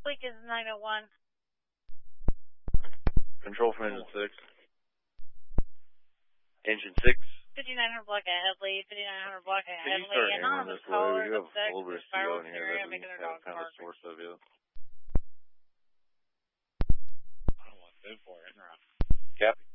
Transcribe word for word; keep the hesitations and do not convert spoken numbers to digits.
Lincoln nine oh one. Control from engine six. Engine six. fifty-nine hundred block at Headley, fifty-nine hundred block at Can you Headley. start hammering Anonymous this way? caller, We have the a little bit of steel in here that we making have their dog kind of a bark. source of you. I don't want to live for it. Copy.